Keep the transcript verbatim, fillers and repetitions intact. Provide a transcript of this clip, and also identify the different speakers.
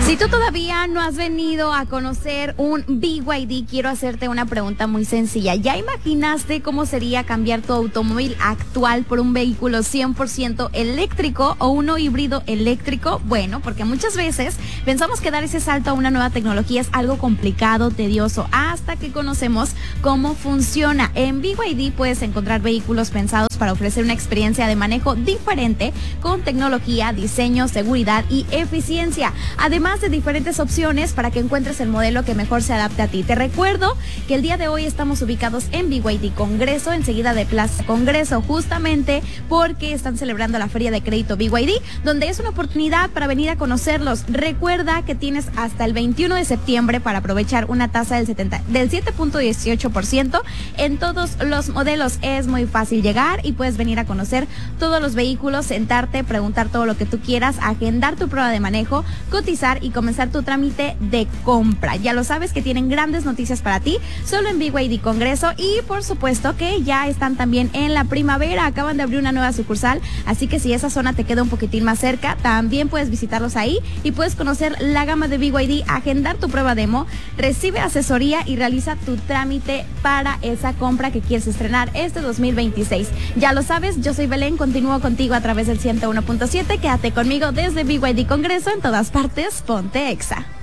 Speaker 1: Si tú todavía no has venido a conocer un B Y D, quiero hacerte una pregunta muy sencilla. ¿Ya imaginaste cómo sería cambiar tu automóvil actual por un vehículo cien por ciento eléctrico o uno híbrido eléctrico? Bueno, porque muchas veces pensamos que dar ese salto a una nueva tecnología es algo complicado, tedioso, hasta que conocemos cómo funciona. En B Y D puedes encontrar vehículos pensados para ofrecer una experiencia de manejo diferente con tecnología, diseño, seguridad y eficiencia. Además de diferentes opciones para que encuentres el modelo que mejor se adapte a ti. Te recuerdo que el día de hoy estamos ubicados en B Y D Congreso, enseguida de Plaza Congreso, justamente porque están celebrando la Feria de Crédito B Y D, donde es una oportunidad para venir a conocerlos. Recuerda que tienes hasta el veintiuno de septiembre para aprovechar una tasa del, setenta, del siete punto dieciocho por ciento en todos los modelos. Es muy fácil llegar y puedes venir a conocer todos los vehículos, sentarte, preguntar todo lo que tú quieras, agendar tu prueba de manejo, cotizar y comenzar tu trámite de compra. Ya lo sabes que tienen grandes noticias para ti, solo en B Y D Congreso, y por supuesto que ya están también en la Primavera, acaban de abrir una nueva sucursal, así que si esa zona te queda un poquitín más cerca, también puedes visitarlos ahí y puedes conocer la gama de B Y D, agendar tu prueba demo, recibe asesoría y realiza tu trámite para esa compra que quieres estrenar este dos mil veintiséis. Ya lo sabes, yo soy Belén, continúo contigo a través del ciento uno punto siete, quédate conmigo desde B Y D Congreso, en todas partes, ponte Exa.